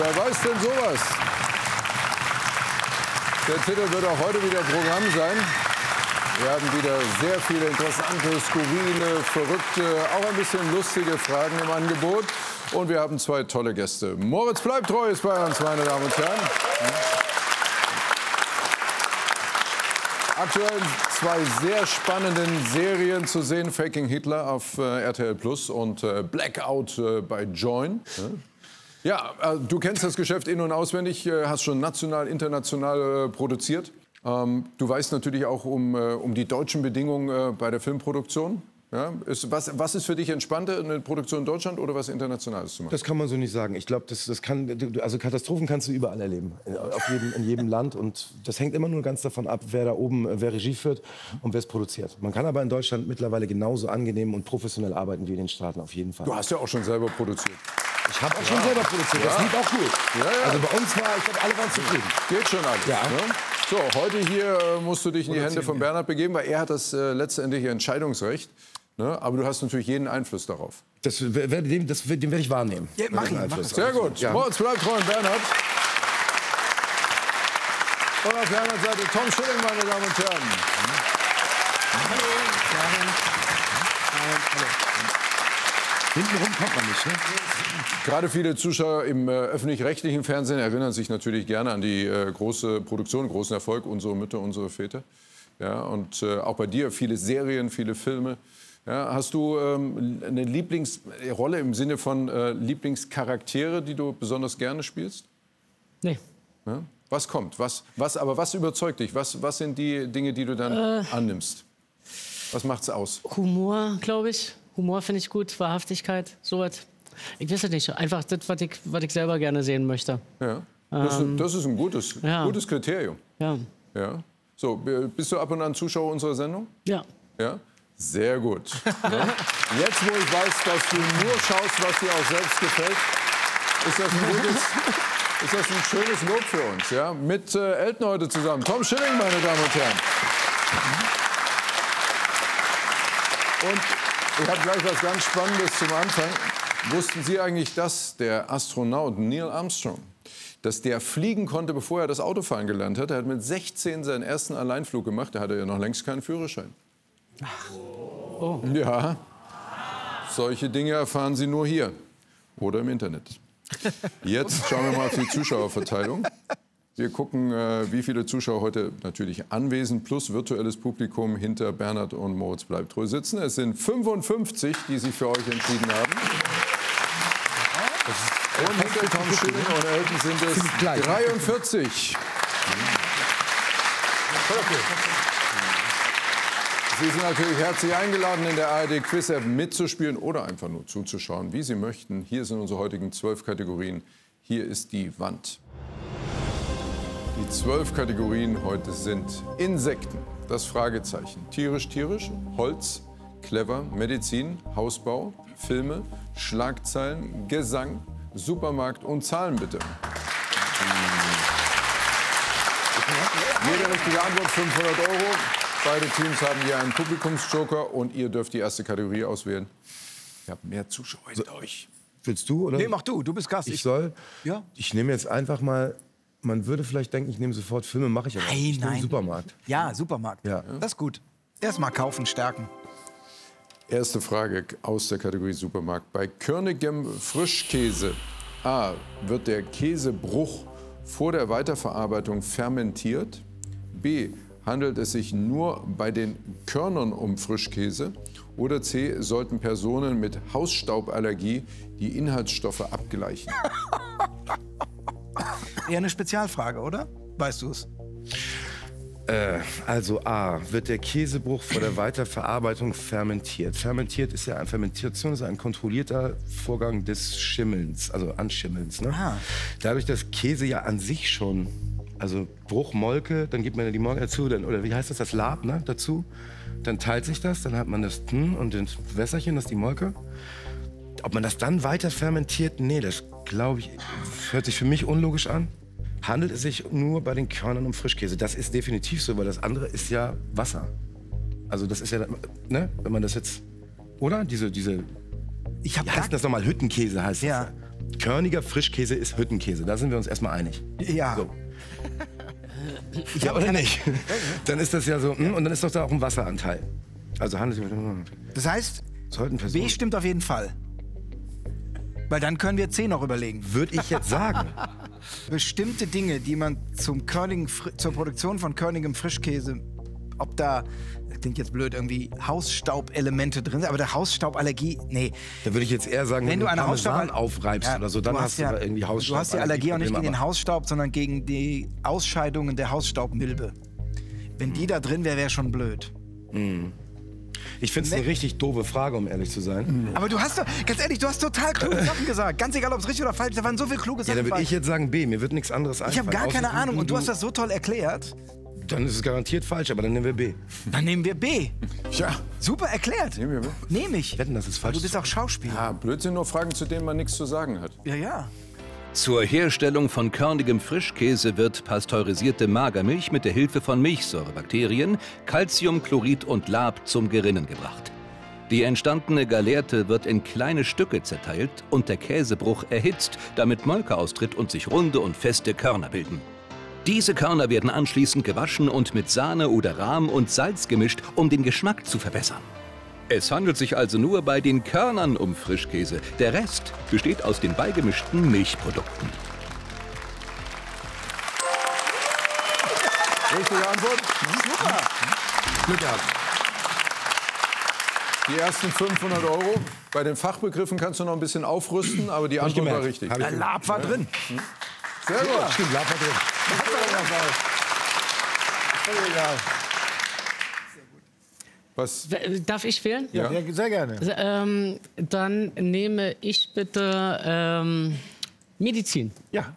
wer weiß denn sowas? Der Titel wird auch heute wieder Programm sein. Wir haben wieder sehr viele interessante, skurrile, verrückte, auch ein bisschen lustige Fragen im Angebot. Und wir haben zwei tolle Gäste. Moritz bleibt treu ist bei uns, meine Damen und Herren. Aktuell zwei sehr spannenden Serien zu sehen. Faking Hitler auf RTL Plus und Blackout bei Joyn. Ja, du kennst das Geschäft in- und auswendig, hast schon national, international produziert. Du weißt natürlich auch um die deutschen Bedingungen bei der Filmproduktion. Ja, was ist für dich entspannter, eine Produktion in Deutschland oder was Internationales zu machen? Das kann man so nicht sagen. Ich glaube, also Katastrophen kannst du überall erleben, in jedem Land. Und das hängt immer nur ganz davon ab, wer da oben, wer Regie führt und wer es produziert. Man kann aber in Deutschland mittlerweile genauso angenehm und professionell arbeiten wie in den Staaten, auf jeden Fall. Du hast ja auch schon selber produziert. Ich habe auch schon selber produziert, das lief auch gut. Ja, ja. Also bei uns ich glaube, alle waren zufrieden. Geht schon alles. Ja. Ne? So, heute hier musst du dich in die Hände von Bernhard begeben, weil er hat das letztendliche Entscheidungsrecht. Ne? Aber du hast natürlich jeden Einfluss darauf. Den werde ich wahrnehmen. Ja, mach ihn. Sehr gut. Ja. Moritz bleibt treu, Bernhard. Und auf der anderen Seite Tom Schilling, meine Damen und Herren. Hallo. Hallo. Hintenrum kommt man nicht, ne? Gerade viele Zuschauer im öffentlich-rechtlichen Fernsehen erinnern sich natürlich gerne an die große Produktion, großen Erfolg, Unsere Mütter, unsere Väter. Ja, und auch bei dir viele Serien, viele Filme. Ja, hast du eine Lieblingsrolle im Sinne von Lieblingscharaktere, die du besonders gerne spielst? Nee. Ja? Was kommt? Was überzeugt dich? Was sind die Dinge, die du dann annimmst? Was macht's aus? Humor, glaube ich. Humor finde ich gut, Wahrhaftigkeit, sowas. Ich weiß es nicht. Einfach das, was ich selber gerne sehen möchte. Ja. Das ist ein gutes Kriterium. Ja. Ja. So, bist du ab und an Zuschauer unserer Sendung? Ja. Ja? Sehr gut. Ja? Jetzt, wo ich weiß, dass du nur schaust, was dir auch selbst gefällt, ist das ein schönes Lob für uns. Ja? Mit Elton heute zusammen. Tom Schilling, meine Damen und Herren. Und ich habe gleich was ganz Spannendes zum Anfang. Wussten Sie eigentlich, dass der Astronaut Neil Armstrong, dass der fliegen konnte, bevor er das Autofahren gelernt hat? Er hat mit 16 seinen ersten Alleinflug gemacht. Da hatte er noch längst keinen Führerschein. Oh. Ja, solche Dinge erfahren Sie nur hier oder im Internet. Jetzt schauen wir mal auf die Zuschauerverteilung. Wir gucken, wie viele Zuschauer heute natürlich anwesend plus virtuelles Publikum hinter Bernhard und Moritz bleibt treu sitzen. Es sind 55, die sich für euch entschieden haben. Und hinter Tom Schilling und Elton sind es 43. Sie sind natürlich herzlich eingeladen, in der ARD Quiz-App mitzuspielen oder einfach nur zuzuschauen, wie Sie möchten. Hier sind unsere heutigen 12 Kategorien. Hier ist die Wand. Die 12 Kategorien heute sind Insekten, das Fragezeichen, tierisch, Holz, clever, Medizin, Hausbau, Filme, Schlagzeilen, Gesang, Supermarkt und Zahlen bitte. Jede richtige Antwort 500 €. Beide Teams haben hier einen Publikumsjoker und ihr dürft die erste Kategorie auswählen. Ihr habt mehr Zuschauer hinter euch. Willst du, oder? Nee, mach du ist Gast. Ich soll? Ja. Ich nehme jetzt einfach mal, man würde vielleicht denken, ich nehme sofort Filme, mache ich aber nicht. Ich nehme Supermarkt. Ja, Supermarkt. Ja. Das ist gut. Erstmal kaufen, stärken. Erste Frage aus der Kategorie Supermarkt. Bei körnigem Frischkäse A. Wird der Käsebruch vor der Weiterverarbeitung fermentiert? B. Handelt es sich nur bei den Körnern um Frischkäse? Oder C. Sollten Personen mit Hausstauballergie die Inhaltsstoffe abgleichen? Eher eine Spezialfrage, oder? Weißt du es? Also A. Wird der Käsebruch vor der Weiterverarbeitung fermentiert? Fermentation ist ein kontrollierter Vorgang des Schimmelns, also Anschimmelns. Ne? Ah. Dadurch, dass Käse ja an sich schon, also Bruch, Molke, dann gibt man ja die Molke dazu, oder wie heißt das Lab, ne, dazu. Dann teilt sich das, dann hat man das und das Wässerchen, das ist die Molke. Ob man das dann weiter fermentiert, nee, das glaube ich, hört sich für mich unlogisch an. Handelt es sich nur bei den Körnern um Frischkäse? Das ist definitiv so, weil das andere ist ja Wasser. Also das ist ja, ne, wenn man das jetzt, oder? Wie heißt das nochmal? Hüttenkäse heißt das. Ja. Körniger Frischkäse ist Hüttenkäse. Da sind wir uns erstmal einig. Ja. So. Ja, oder nicht? Dann ist das ja so, und dann ist doch da auch ein Wasseranteil. Also handelt Das heißt, sollten Personen. B stimmt auf jeden Fall. Weil dann können wir C noch überlegen. Würde ich jetzt sagen. Bestimmte Dinge, die man zur Produktion von körnigem Frischkäse, ob da, das klingt jetzt blöd, irgendwie Hausstaubelemente drin sind, aber der Hausstauballergie, nee. Da würde ich jetzt eher sagen, Wenn du eine Parmesan aufreibst Ja, oder so, dann hast du da irgendwie Hausstaub. Du hast die Allergie auch nicht gegen den Hausstaub, sondern gegen die Ausscheidungen der Hausstaubmilbe. Wenn die da drin wäre, wäre schon blöd. Ich finde es eine richtig doofe Frage, um ehrlich zu sein. Aber du hast doch, ganz ehrlich, du hast total kluge Sachen gesagt. Ganz egal, ob es richtig oder falsch ist, da waren so viele kluge Ja, Sachen dann würde bei. ich jetzt sagen B. Mir wird nichts anderes einfallen. Ich habe gar keine außer Ahnung und du hast das so toll erklärt. Dann ist es garantiert falsch, aber dann nehmen wir B. Dann nehmen wir B. Tja, Super erklärt. nehmen wir B. Nehme ich. Wetten, das ist falsch. Du bist auch Schauspieler. Ja, Blödsinn, nur Fragen, zu denen man nichts zu sagen hat. Ja, ja. Zur Herstellung von körnigem Frischkäse wird pasteurisierte Magermilch mit der Hilfe von Milchsäurebakterien, Calciumchlorid und Lab zum Gerinnen gebracht. Die entstandene Galeerte wird in kleine Stücke zerteilt und der Käsebruch erhitzt, damit Molke austritt und sich runde und feste Körner bilden. Diese Körner werden anschließend gewaschen und mit Sahne oder Rahm und Salz gemischt, um den Geschmack zu verbessern. Es handelt sich also nur bei den Körnern um Frischkäse. Der Rest besteht aus den beigemischten Milchprodukten. Richtige Antwort? Super. Glück gehabt. Die ersten 500 €. Bei den Fachbegriffen kannst du noch ein bisschen aufrüsten, aber die Antwort war richtig. Hab ich Der Lab war drin. Sehr gut. Stimmt, Lab war drin. Was? Darf ich wählen? Ja. Sehr gerne. Dann nehme ich bitte Medizin. Ja.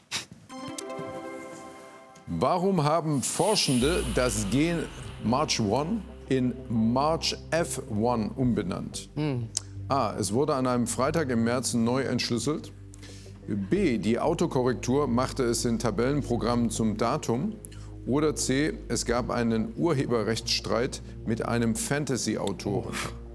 Warum haben Forschende das Gen MARCH1 in MARCH-F1 umbenannt? A. Es wurde an einem Freitag im März neu entschlüsselt. B. Die Autokorrektur machte es in Tabellenprogrammen zum Datum. Oder C. Es gab einen Urheberrechtsstreit mit einem Fantasy-Autoren.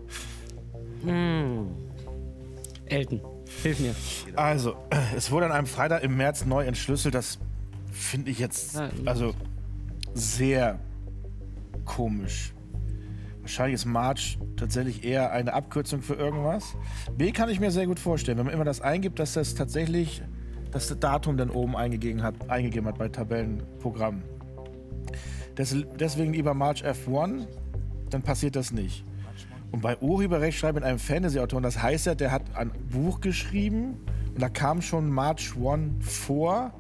Elton, hilf mir. Also, es wurde an einem Freitag im März neu entschlüsselt. Das finde ich jetzt also sehr komisch. Wahrscheinlich ist March tatsächlich eher eine Abkürzung für irgendwas. B kann ich mir sehr gut vorstellen, wenn man immer das eingibt, dass das tatsächlich das Datum dann oben eingegeben hat bei Tabellenprogrammen. Deswegen lieber March F1, dann passiert das nicht. Und bei Urheberrechtsstreit mit einem Fantasy-Autoren, das heißt ja, der hat ein Buch geschrieben und da kam schon March 1 vor.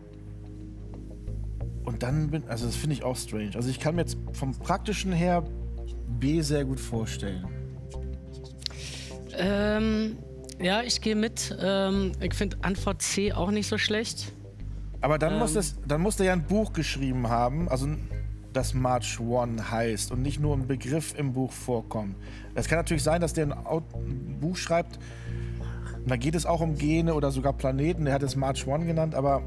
Und dann also das finde ich auch strange. Also ich kann mir jetzt vom Praktischen her B sehr gut vorstellen. Ja, ich gehe mit. Ich finde Antwort C auch nicht so schlecht. Aber dann muss der ja ein Buch geschrieben haben, also das March 1 heißt und nicht nur ein Begriff im Buch vorkommt. Es kann natürlich sein, dass der ein Buch schreibt, und da geht es auch um Gene oder sogar Planeten, der hat es March 1 genannt, aber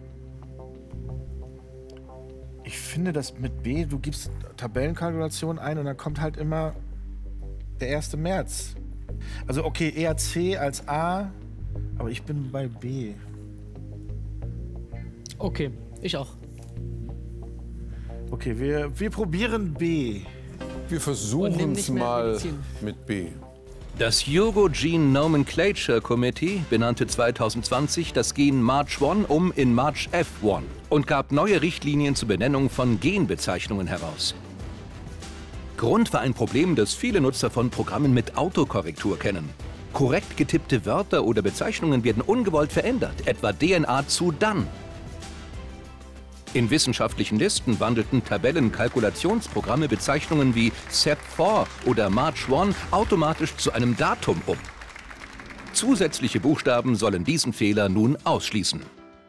ich finde das mit B, du gibst Tabellenkalkulation ein und dann kommt halt immer der 1. März. Also okay, eher C als A, aber ich bin bei B. Okay, ich auch. Okay, wir probieren B. Wir Und versuchen nimm es nicht mehr mal Medizin. mit B. Das Hugo Gene Nomenclature Committee benannte 2020 das Gen MARCH1 in MARCH-F1 und gab neue Richtlinien zur Benennung von Genbezeichnungen heraus. Grund war ein Problem, das viele Nutzer von Programmen mit Autokorrektur kennen. Korrekt getippte Wörter oder Bezeichnungen werden ungewollt verändert, etwa DNA zu dann. In wissenschaftlichen Listen wandelten Tabellenkalkulationsprogramme Bezeichnungen wie SEP4 oder MARCH1 automatisch zu einem Datum um. Zusätzliche Buchstaben sollen diesen Fehler nun ausschließen.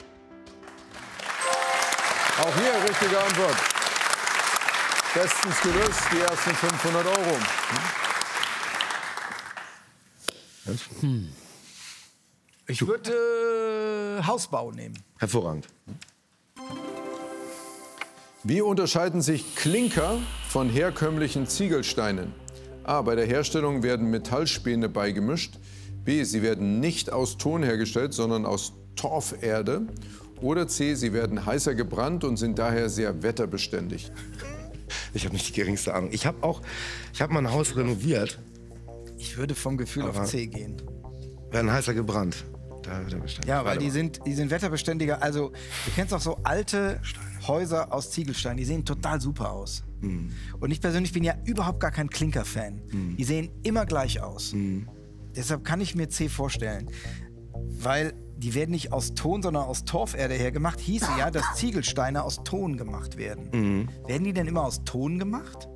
Auch hier richtige Antwort. Bestens gelöst, die ersten 500 €. Ich würde Hausbau nehmen. Hervorragend. Wie unterscheiden sich Klinker von herkömmlichen Ziegelsteinen? A. Bei der Herstellung werden Metallspäne beigemischt. B, sie werden nicht aus Ton hergestellt, sondern aus Torferde. Oder C, sie werden heißer gebrannt und sind daher sehr wetterbeständig. Ich habe nicht die geringste Ahnung. Ich habe mein Haus renoviert. Ich würde vom Gefühl auf C gehen. Werden heißer gebrannt. Da wetterbeständig. Ja, weil die sind wetterbeständiger. Also, du kennst auch so alte Häuser aus Ziegelstein. Die sehen total super aus. Und ich persönlich bin ja überhaupt gar kein Klinker-Fan. Die sehen immer gleich aus. Deshalb kann ich mir C vorstellen. Weil die werden nicht aus Ton, sondern aus Torferde hergemacht. Hieße ja, dass Ziegelsteine aus Ton gemacht werden. Werden die denn immer aus Ton gemacht?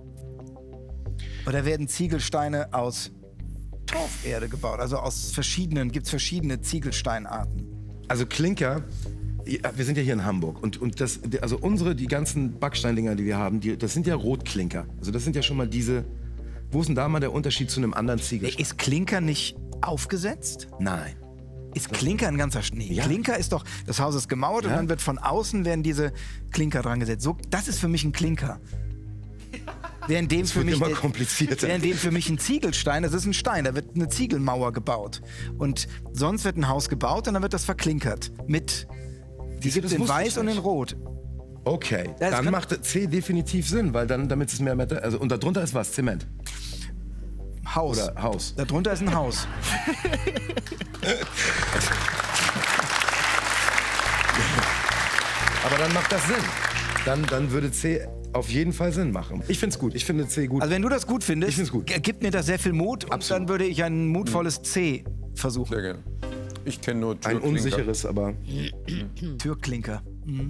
Oder werden Ziegelsteine aus Torferde gebaut? Also aus gibt es verschiedene Ziegelsteinarten. Also Klinker, wir sind ja hier in Hamburg und also die ganzen Backsteindinger, die wir haben, das sind ja Rotklinker. Also das sind ja schon mal diese, wo ist denn da mal der Unterschied zu einem anderen Ziegelstein? Ist Klinker nicht aufgesetzt? Nein. Ist Klinker ein ganzer Schnee? Ja. Klinker ist doch, das Haus ist gemauert und dann wird von außen werden diese Klinker dran gesetzt. So, das ist für mich ein Klinker. Während dem für mich immer komplizierter. Während dem für mich ein Ziegelstein, das ist ein Stein, da wird eine Ziegelmauer gebaut. Und sonst wird ein Haus gebaut und dann wird das verklinkert. Die gibt es in Weiß und in Rot. Okay, dann macht C definitiv Sinn, weil dann, damit es mehr, also und darunter ist was? Zement. Haus. Oder Haus. Darunter ist ein Haus. Aber dann macht das Sinn. Dann würde C auf jeden Fall Sinn machen. Ich finde es gut. Ich finde C gut. Also wenn du das gut findest, Ich find's gut. Gibt mir das sehr viel Mut und dann würde ich ein mutvolles C versuchen. Sehr gerne. Ich kenne nur Ein Türklinker. unsicheres, aber... Türklinker.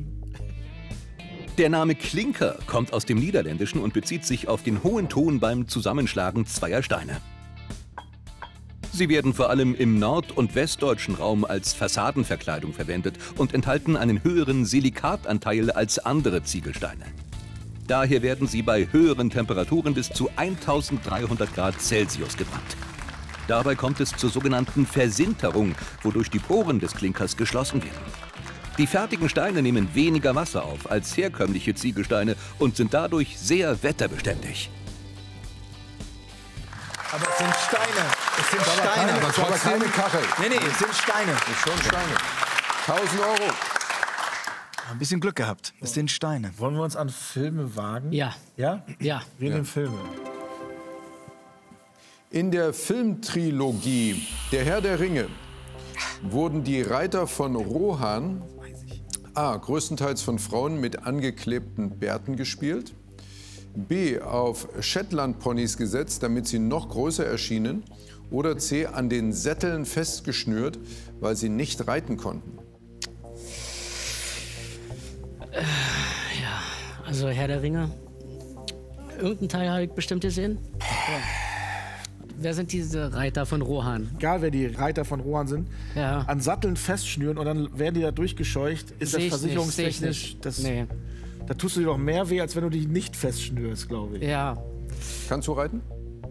Der Name Klinker kommt aus dem Niederländischen und bezieht sich auf den hohen Ton beim Zusammenschlagen zweier Steine. Sie werden vor allem im nord- und westdeutschen Raum als Fassadenverkleidung verwendet und enthalten einen höheren Silikatanteil als andere Ziegelsteine. Daher werden sie bei höheren Temperaturen bis zu 1300 Grad Celsius gebrannt. Dabei kommt es zur sogenannten Versinterung, wodurch die Poren des Klinkers geschlossen werden. Die fertigen Steine nehmen weniger Wasser auf als herkömmliche Ziegelsteine und sind dadurch sehr wetterbeständig. Aber es sind Steine. Es sind Steine. Das war aber keine Kachel. Nee, es sind Steine. Das ist schon Steine. 1000 Euro. Ein bisschen Glück gehabt. Es sind Steine. Wollen wir uns an Filme wagen? Ja. Ja? Ja. Wir nehmen Filme. In der Filmtrilogie Der Herr der Ringe wurden die Reiter von Rohan A. größtenteils von Frauen mit angeklebten Bärten gespielt, B. auf Shetland-Ponys gesetzt, damit sie noch größer erschienen, oder C. an den Sätteln festgeschnürt, weil sie nicht reiten konnten. Also Herr der Ringe. Irgendeinen Teil habe ich bestimmt gesehen. Ja. Wer sind diese Reiter von Rohan? Egal, wer die Reiter von Rohan sind, Ja. an Satteln festschnüren und dann werden die da durchgescheucht. Ist das Seh ich versicherungstechnisch? nicht. Nee. Da tust du dir doch mehr weh, als wenn du dich nicht festschnürst, glaube ich. Ja. Kannst du reiten?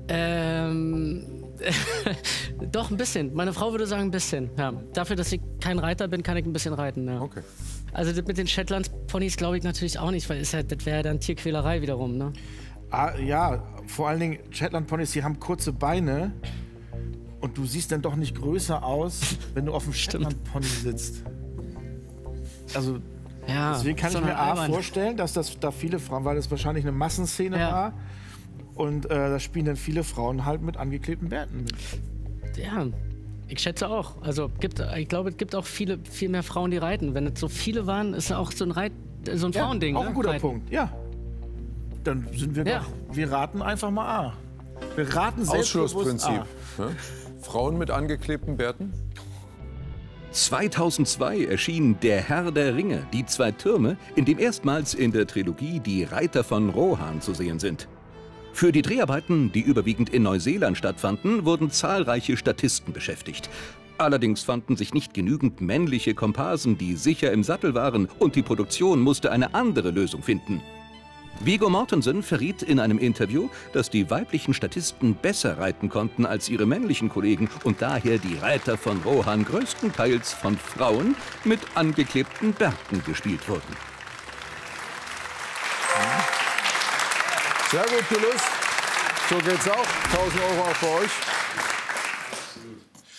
Doch, ein bisschen. Meine Frau würde sagen, ein bisschen. Ja. Dafür, dass ich kein Reiter bin, kann ich ein bisschen reiten. Ja. Okay. Also das mit den Shetland-Ponys glaube ich natürlich auch nicht, weil das wäre ja dann Tierquälerei wiederum. Ne? Ah, ja, vor allen Dingen Shetland-Ponys, die haben kurze Beine und du siehst dann doch nicht größer aus, wenn du auf dem Shetland-Pony sitzt. Also Ja, deswegen kann ich sondern mir A albern. vorstellen, dass das da viele Frauen, weil das wahrscheinlich eine Massenszene Ja. war und da spielen dann viele Frauen halt mit angeklebten Bärten mit. Ja, ich schätze auch. Also ich glaube, es gibt auch viel mehr Frauen, die reiten. Wenn es so viele waren, ist ja auch so ein Frauending. Auch ne? ein guter Reiten. Punkt, ja. Dann sind wir Ja. doch, wir raten einfach mal A. Wir raten selbstbewusst Ausschlussprinzip. A. Ne? Frauen mit angeklebten Bärten? 2002 erschien Der Herr der Ringe, die zwei Türme, in dem erstmals in der Trilogie die Reiter von Rohan zu sehen sind. Für die Dreharbeiten, die überwiegend in Neuseeland stattfanden, wurden zahlreiche Statisten beschäftigt. Allerdings fanden sich nicht genügend männliche Komparsen, die sicher im Sattel waren, und die Produktion musste eine andere Lösung finden. Viggo Mortensen verriet in einem Interview, dass die weiblichen Statisten besser reiten konnten als ihre männlichen Kollegen und daher die Reiter von Rohan größtenteils von Frauen mit angeklebten Bärten gespielt wurden. Sehr gut gelöst. So geht's auch. 1000 Euro auch für euch.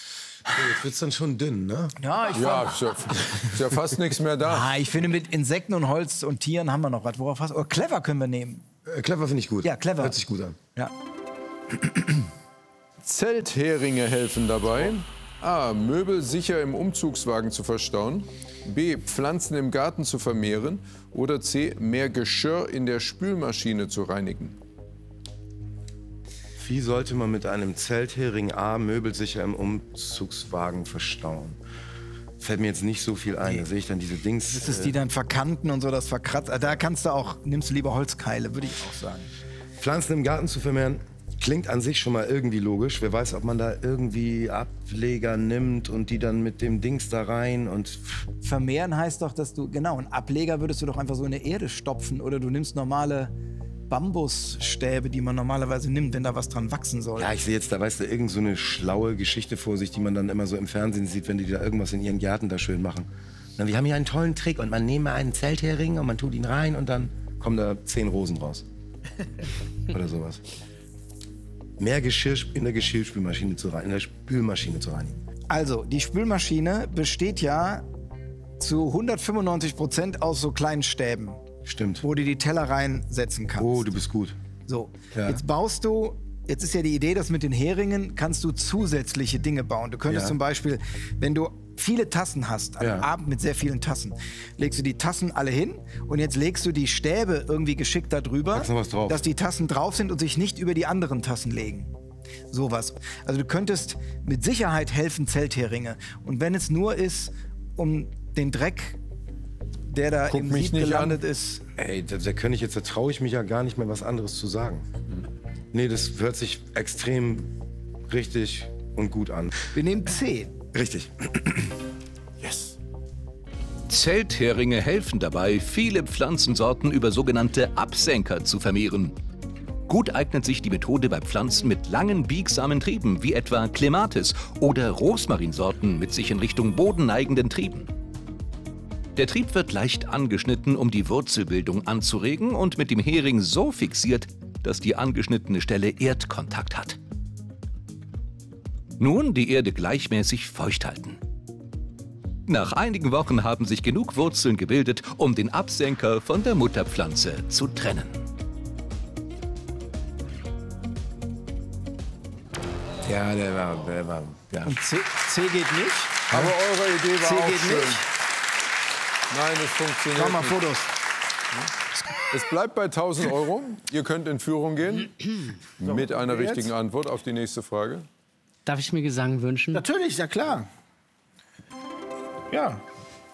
Jetzt wird's dann schon dünn, ne? Ja, Ist ja fast nichts mehr da. ich finde, mit Insekten und Holz und Tieren haben wir noch was. Worauf hast du? Oh, clever können wir nehmen. Clever finde ich gut. Ja, clever. Hört sich gut an. Ja. Zeltheringe helfen dabei. A. Möbel sicher im Umzugswagen zu verstauen. B. Pflanzen im Garten zu vermehren. Oder C. Mehr Geschirr in der Spülmaschine zu reinigen. Wie sollte man mit einem Zelthering A Möbel sicher im Umzugswagen verstauen? Fällt mir jetzt nicht so viel ein. Da sehe ich dann diese Dings. Das ist die dann verkanten und so, das verkratzt. Da kannst du auch, nimmst du lieber Holzkeile, würde ich auch sagen. Pflanzen im Garten zu vermehren, klingt an sich schon mal irgendwie logisch. Wer weiß, ob man da irgendwie Ableger nimmt und die dann mit dem Dings da rein und... Vermehren heißt doch, dass du, genau, einen Ableger würdest du doch einfach so in der Erde stopfen oder du nimmst normale Bambusstäbe, die man normalerweise nimmt, wenn da was dran wachsen soll. Ja, ich sehe jetzt, da weißt du, irgend so eine schlaue Geschichte vor sich, die man dann immer so im Fernsehen sieht, wenn die da irgendwas in ihren Gärten da schön machen. Na, wir haben hier einen tollen Trick und man nehme einen Zelthering und man tut ihn rein und dann kommen da 10 Rosen raus. Oder sowas. Mehr Geschirr in der Geschirrspülmaschine zu reinigen. Also, die Spülmaschine besteht ja zu 195% aus so kleinen Stäben, Stimmt. wo du die Teller reinsetzen kannst. Oh, du bist gut. So, Ja. jetzt ist ja die Idee, dass mit den Heringen kannst du zusätzliche Dinge bauen. Du könntest Ja. zum Beispiel, wenn du viele Tassen hast, am Ja. Abend mit sehr vielen Tassen, legst du die Tassen alle hin und jetzt legst du die Stäbe irgendwie geschickt da drüber, Packst noch was drauf. dass die Tassen drauf sind und sich nicht über die anderen Tassen legen. Sowas. Also du könntest mit Sicherheit helfen, Zeltheringe. Und wenn es nur ist, um den Dreck, der da Guck im mich Sieb nicht gelandet ist. Ey, da traue ich mich ja gar nicht mehr, was anderes zu sagen. Nee, das hört sich extrem richtig und gut an. Wir nehmen C. Richtig. Zeltheringe helfen dabei, viele Pflanzensorten über sogenannte Absenker zu vermehren. Gut eignet sich die Methode bei Pflanzen mit langen, biegsamen Trieben, wie etwa Clematis oder Rosmarinsorten mit sich in Richtung Boden neigenden Trieben. Der Trieb wird leicht angeschnitten, um die Wurzelbildung anzuregen und mit dem Hering so fixiert, dass die angeschnittene Stelle Erdkontakt hat. Nun die Erde gleichmäßig feucht halten. Nach einigen Wochen haben sich genug Wurzeln gebildet, um den Absenker von der Mutterpflanze zu trennen. Ja, der war ja. Und C geht nicht. Aber eure Idee war C auch geht schön. nicht. Nein, es funktioniert Mach mal nicht. Fotos. Es bleibt bei 1.000 €. Ihr könnt in Führung gehen mit einer richtigen Antwort auf die nächste Frage. Darf ich mir Gesang wünschen? Natürlich, ja klar. Ja.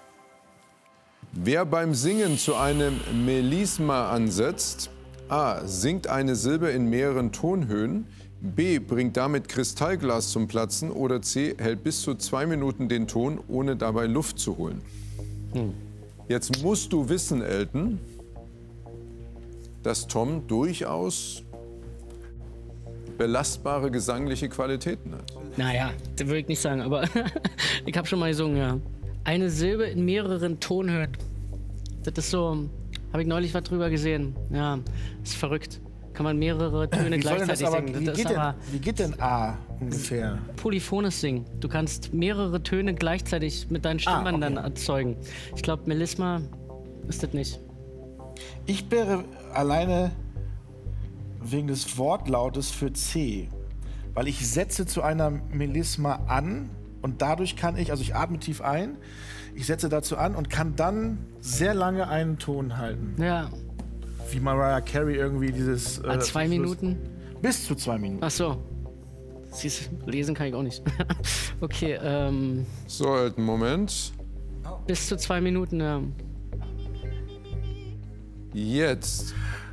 Wer beim Singen zu einem Melisma ansetzt, A. singt eine Silbe in mehreren Tonhöhen, B. bringt damit Kristallglas zum Platzen oder C. hält bis zu 2 Minuten den Ton, ohne dabei Luft zu holen. Jetzt musst du wissen, Elton, dass Tom durchaus belastbare gesangliche Qualitäten hat. Naja, das würde ich nicht sagen, aber ich habe schon mal gesungen, ja. Eine Silbe in mehreren Tonhöhen. Das ist so, habe ich neulich was drüber gesehen. Ja, ist verrückt. Kann man mehrere Töne Wie soll denn das gleichzeitig aber, singen. wie, Das geht ist aber wie geht denn A ungefähr? polyphones Singen. Du kannst mehrere Töne gleichzeitig mit deinen Stimmbändern erzeugen. Ich glaube, Melisma ist das nicht. Ich wäre alleine wegen des Wortlautes für C. Weil ich setze zu einer Melisma an und dadurch kann ich, also ich atme tief ein, ich setze dazu an und kann dann sehr lange einen Ton halten. Ja, Wie Mariah Carey irgendwie dieses... 2 Minuten. Bis zu 2 Minuten. Ach so. Siehst, lesen kann ich auch nicht. Okay, So, Elton, Moment. bis zu 2 Minuten, ja. Jetzt